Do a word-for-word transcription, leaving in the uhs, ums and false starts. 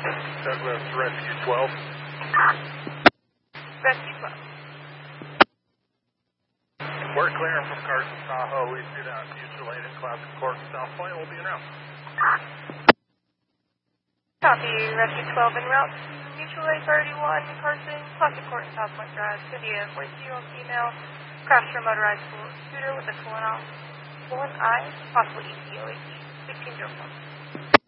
Douglas Rescue twelve. Rescue twelve. We're clearing from Carson Tahoe. We see that mutual aid in Classic Court South Point. We'll be en route. Copy, Rescue twelve en route to mutual aid thirty-one, Carson, Classic Court South Point Drive. Could be a forty-year-old female, crashed her motorized scooter with a swollen eye, swollen eye, possibly E C O A T, sixteen oh four.